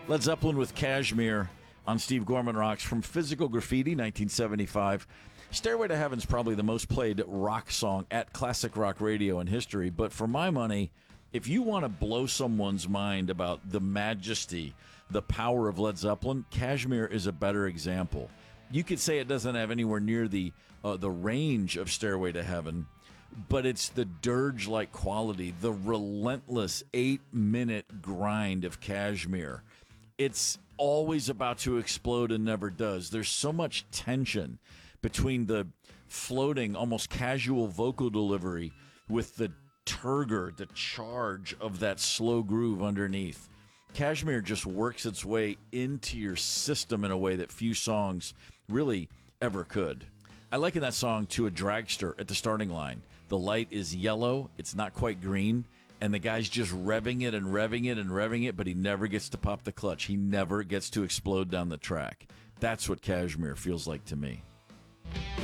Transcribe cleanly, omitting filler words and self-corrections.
Led Zeppelin with Kashmir on Steve Gorman Rocks from Physical Graffiti, 1975. Stairway to Heaven's probably the most played rock song at classic rock radio in history, but for my money, if you want to blow someone's mind about the majesty, the power of Led Zeppelin, Kashmir is a better example. You could say it doesn't have anywhere near the range of Stairway to Heaven, but it's the dirge-like quality, the relentless 8-minute grind of Kashmir. It's always about to explode and never does. There's so much tension between the floating, almost casual vocal delivery with the turgor, the charge of that slow groove underneath. Kashmir just works its way into your system in a way that few songs really ever could. I liken that song to a dragster at the starting line. The light is yellow, it's not quite green, and the guy's just revving it and revving it and revving it, but he never gets to pop the clutch. He never gets to explode down the track. That's what Kashmir feels like to me.